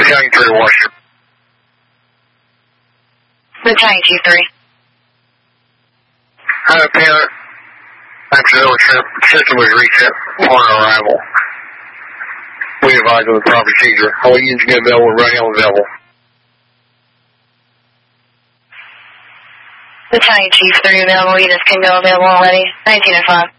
Battalion 3 Washington. Battalion G3. Parent. Accidental trip. System was reset upon arrival. We advise on the proper procedure. All units get available, running on available. Battalion Chief 3 available. Units can go available already. 1905.